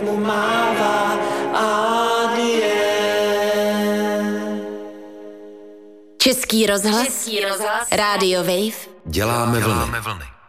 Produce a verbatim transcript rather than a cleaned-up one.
mu mává adie. Český rozhlas, Český rozhlas, Rádio Wave. Děláme vlny.